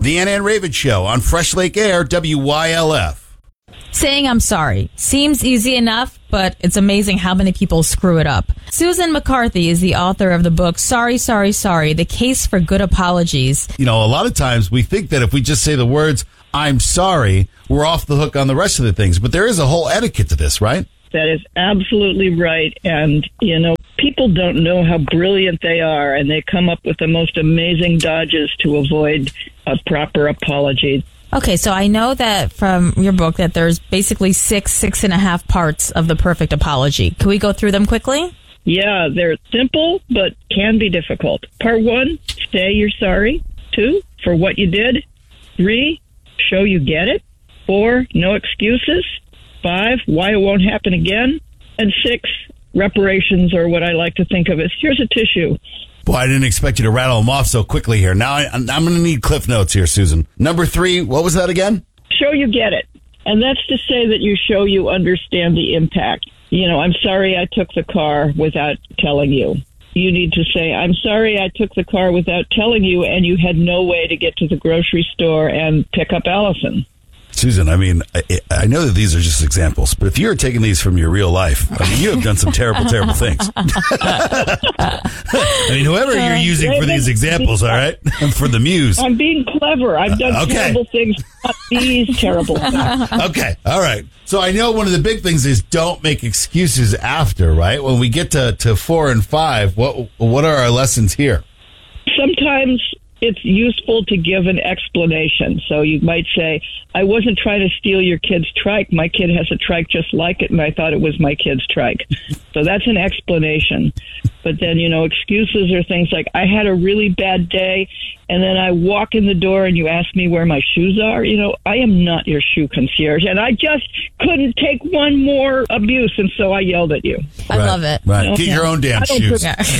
The Ann Raven Show on Fresh Lake Air, WYLF. Saying I'm sorry seems easy enough, but it's amazing how many people screw it up. Susan McCarthy is the author of the book Sorry, Sorry, Sorry, The Case for Good Apologies. You know, a lot of times we think that if we just say the words, I'm sorry, we're off the hook on the rest of the things. But there is a whole etiquette to this, right? That is absolutely right. And, people don't know how brilliant they are, and they come up with the most amazing dodges to avoid a proper apology. Okay, so I know that from your book that there's basically six and a half parts of the perfect apology. Can we go through them quickly? Yeah, they're simple, but can be difficult. Part 1, say you're sorry. 2, for what you did. 3, show you get it. 4, no excuses. 5, why it won't happen again. And 6, reparations, or what I like to think of as, here's a tissue. Boy, I didn't expect you to rattle them off so quickly here. Now I'm going to need cliff notes here, Susan. Number 3, what was that again? Show you get it. And that's to say that you show you understand the impact. I'm sorry I took the car without telling you. You need to say, I'm sorry I took the car without telling you, and you had no way to get to the grocery store and pick up Allison. Susan, I mean, I know that these are just examples, but if you're taking these from your real life, you have done some terrible, terrible things. I mean, whoever you're using for these examples, all right, for the muse. I'm being clever. I've done terrible things, not these terrible things. Okay, all right. So I know one of the big things is don't make excuses after, right? When we get to 4 and 5, what are our lessons here? Sometimes it's useful to give an explanation. So you might say, I wasn't trying to steal your kid's trike. My kid has a trike just like it, and I thought it was my kid's trike. So that's an explanation. But then, excuses are things like, I had a really bad day, and then I walk in the door and you ask me where my shoes are. I am not your shoe concierge, and I just couldn't take one more abuse, and so I yelled at you. I love it. Right. Get your own damn shoes.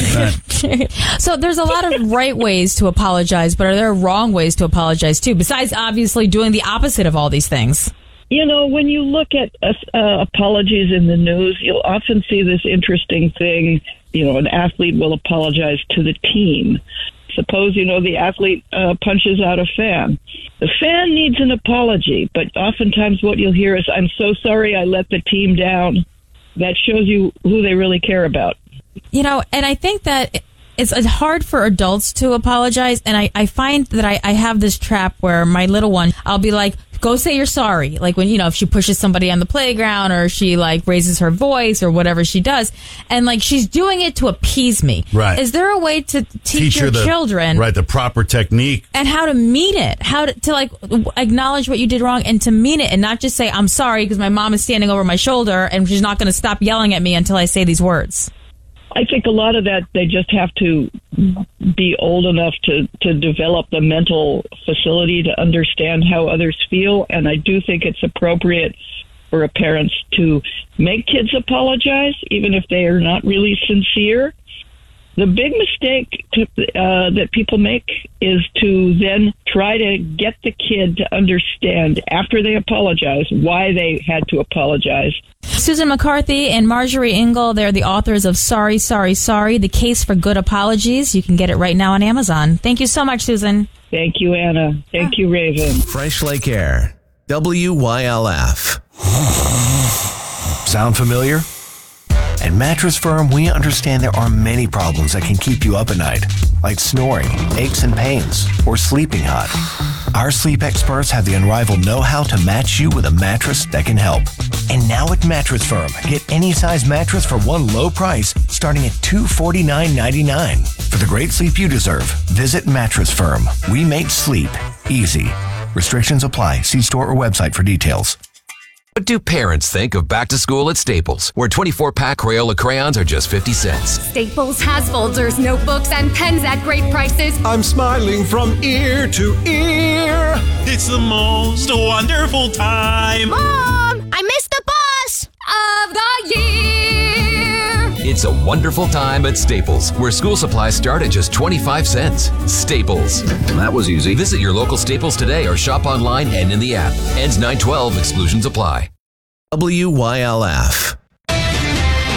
Right. So there's a lot of right ways to apologize, but are there wrong ways to apologize too, besides obviously doing the opposite of all these things? When you look at apologies in the news, you'll often see this interesting thing. An athlete will apologize to the team. Suppose, the athlete punches out a fan. The fan needs an apology, but oftentimes what you'll hear is, I'm so sorry I let the team down. That shows you who they really care about. And I think that it's hard for adults to apologize, and I find that I have this trap where my little one, I'll be like, go say you're sorry. Like when, if she pushes somebody on the playground or she raises her voice or whatever she does. And she's doing it to appease me. Right. Is there a way to teach your children? Right. The proper technique. And how to mean it, how to acknowledge what you did wrong and to mean it and not just say, I'm sorry because my mom is standing over my shoulder and she's not going to stop yelling at me until I say these words. I think a lot of that, they just have to be old enough to develop the mental facility to understand how others feel. And I do think it's appropriate for parents to make kids apologize, even if they are not really sincere. The big mistake that people make is to then try to get the kid to understand, after they apologize, why they had to apologize. Susan McCarthy and Marjorie Engel, they're the authors of Sorry, Sorry, Sorry, The Case for Good Apologies. You can get it right now on Amazon. Thank you so much, Susan. Thank you, Anna. Thank you, Raven. Fresh Lake Air, WYLF. Sound familiar? At Mattress Firm, we understand there are many problems that can keep you up at night, like snoring, aches and pains, or sleeping hot. Our sleep experts have the unrivaled know-how to match you with a mattress that can help. And now at Mattress Firm, get any size mattress for one low price, starting at $249.99. For the great sleep you deserve, visit Mattress Firm. We make sleep easy. Restrictions apply. See store or website for details. What do parents think of back to school at Staples, where 24-pack Crayola crayons are just 50 cents? Staples has folders, notebooks, and pens at great prices. I'm smiling from ear to ear. It's the most wonderful time. Mom, I missed the bus of the year. It's a wonderful time at Staples, where school supplies start at just 25 cents. Staples. That was easy. Visit your local Staples today or shop online and in the app. Ends 9/12. Exclusions apply. WYLF.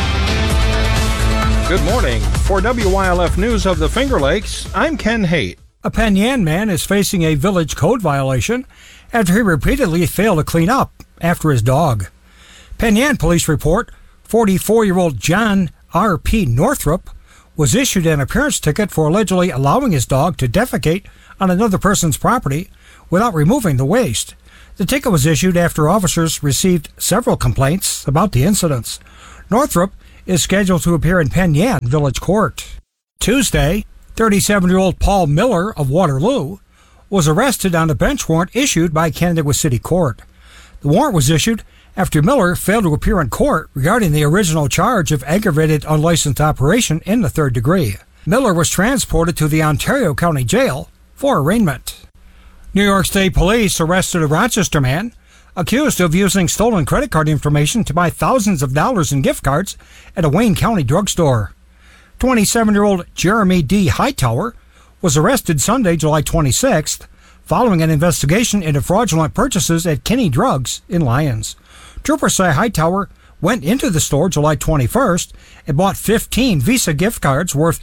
Good morning. For WYLF News of the Finger Lakes, I'm Ken Haight. A Penn Yan man is facing a village code violation after he repeatedly failed to clean up after his dog. Penn Yan police report 44-year-old John R.P. Northrup was issued an appearance ticket for allegedly allowing his dog to defecate on another person's property without removing the waste. The ticket was issued after officers received several complaints about the incidents. Northrup is scheduled to appear in Penn Yan Village Court. Tuesday, 37-year-old Paul Miller of Waterloo was arrested on a bench warrant issued by Canandaigua City Court. The warrant was issued after Miller failed to appear in court regarding the original charge of aggravated unlicensed operation in the third degree. Miller was transported to the Ontario County Jail for arraignment. New York State Police arrested a Rochester man accused of using stolen credit card information to buy thousands of dollars in gift cards at a Wayne County drugstore. 27-year-old Jeremy D. Hightower was arrested Sunday, July 26th, following an investigation into fraudulent purchases at Kinney Drugs in Lyons. Troopers say Hightower went into the store July 21st and bought 15 Visa gift cards worth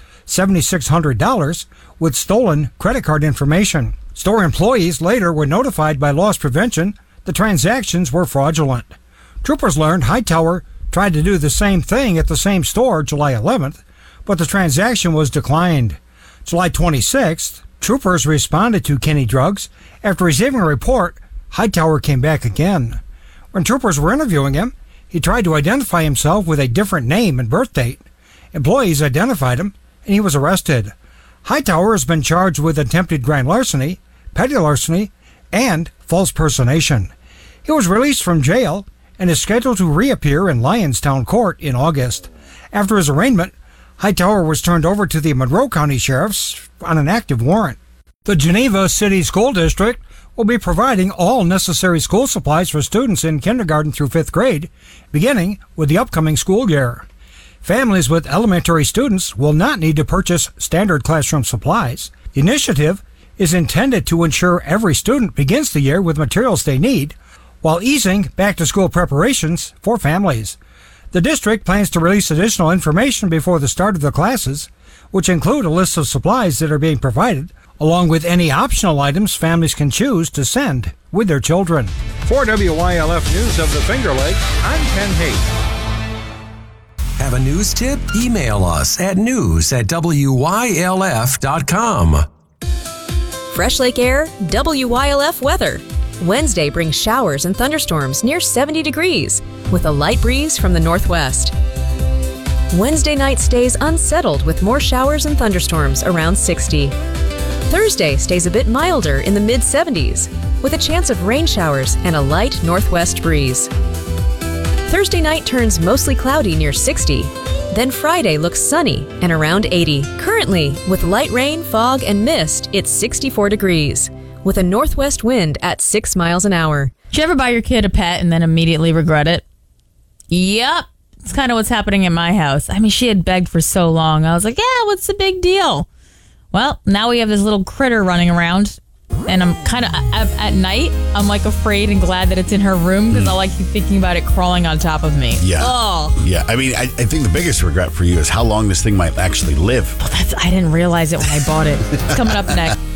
$7,600 with stolen credit card information. Store employees later were notified by loss prevention the transactions were fraudulent. Troopers learned Hightower tried to do the same thing at the same store July 11th, but the transaction was declined. July 26th, troopers responded to Kinney Drugs. After receiving a report, Hightower came back again. When troopers were interviewing him, he tried to identify himself with a different name and birth date. Employees identified him, and he was arrested. Hightower has been charged with attempted grand larceny, petty larceny, and false personation. He was released from jail and is scheduled to reappear in Lyons Town Court in August. After his arraignment, Hightower was turned over to the Monroe County Sheriff's on an active warrant. The Geneva City School District will be providing all necessary school supplies for students in kindergarten through 5th grade, beginning with the upcoming school year. Families with elementary students will not need to purchase standard classroom supplies. The initiative is intended to ensure every student begins the year with materials they need, while easing back-to-school preparations for families. The district plans to release additional information before the start of the classes, which include a list of supplies that are being provided, along with any optional items families can choose to send with their children. For WYLF News of the Finger Lakes, I'm Ken Haight. Have a news tip? Email us at news@wylf.com. Fresh Lake Air, WYLF weather. Wednesday brings showers and thunderstorms near 70 degrees with a light breeze from the northwest. Wednesday night stays unsettled with more showers and thunderstorms around 60. Thursday stays a bit milder in the mid-70s with a chance of rain showers and a light northwest breeze. Thursday night turns mostly cloudy near 60. Then Friday looks sunny and around 80. Currently, with light rain, fog, and mist, it's 64 degrees with a northwest wind at 6 miles an hour. Did you ever buy your kid a pet and then immediately regret it? Yep. It's kind of what's happening at my house. I mean, she had begged for so long. I was like, yeah, what's the big deal? Well, now we have this little critter running around, and I'm kind of, at night, I'm like afraid and glad that it's in her room because I like thinking about it crawling on top of me. Yeah. Oh. Yeah. I mean, I think the biggest regret for you is how long this thing might actually live. I didn't realize it when I bought it. It's coming up next.